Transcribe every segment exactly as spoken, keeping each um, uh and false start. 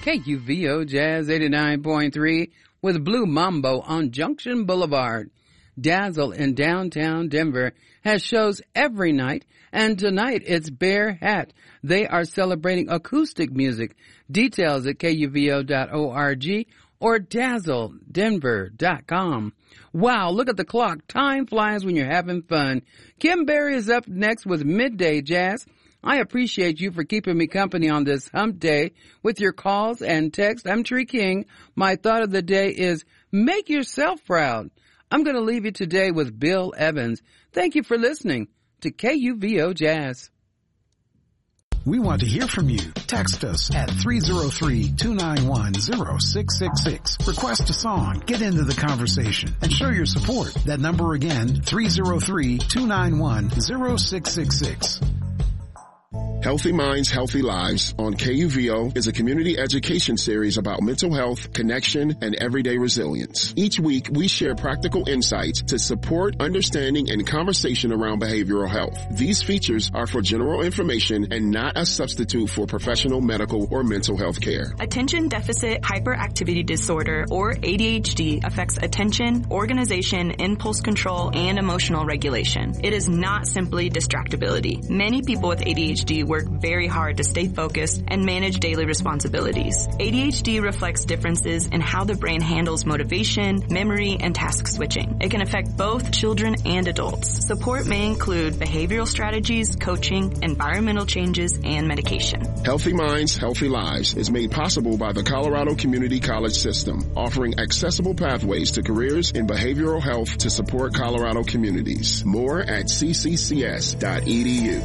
K U V O Jazz eighty-nine point three with Blue Mambo on Junction Boulevard. Dazzle in downtown Denver has shows every night, and tonight it's Bear Hat. They are celebrating acoustic music. Details at K U V O dot org or dazzle denver dot com. Wow, look at the clock. Time flies when you're having fun. Kim Berry is up next with Midday Jazz. I appreciate you for keeping me company on this hump day with your calls and texts. I'm Tree King. My thought of the day is make yourself proud. I'm going to leave you today with Bill Evans. Thank you for listening to K U V O Jazz. We want to hear from you. Text us at three oh three, two nine one, oh six six six. Request a song, get into the conversation, and show your support. That number again, three oh three, two nine one, oh six six six. Healthy Minds, Healthy Lives on K U V O is a community education series about mental health, connection, and everyday resilience. Each week, we share practical insights to support understanding and conversation around behavioral health. These features are for general information and not a substitute for professional medical or mental health care. Attention Deficit Hyperactivity Disorder, or A D H D, affects attention, organization, impulse control, and emotional regulation. It is not simply distractibility. Many people with A D H D work very hard to stay focused and manage daily responsibilities. A D H D reflects differences in how the brain handles motivation, memory, and task switching. It can affect both children and adults. Support may include behavioral strategies, coaching, environmental changes, and medication. Healthy Minds, Healthy Lives is made possible by the Colorado Community College System, offering accessible pathways to careers in behavioral health to support Colorado communities. More at c c c s dot e d u.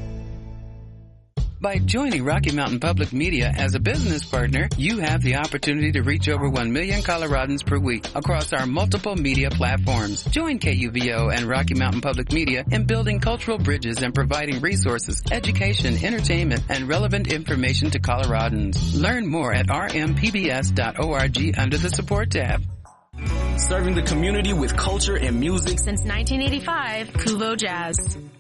By joining Rocky Mountain Public Media as a business partner, you have the opportunity to reach over one million Coloradans per week across our multiple media platforms. Join K U V O and Rocky Mountain Public Media in building cultural bridges and providing resources, education, entertainment, and relevant information to Coloradans. Learn more at r m p b s dot org under the support tab. Serving the community with culture and music since nineteen eighty-five, Kuvo Jazz.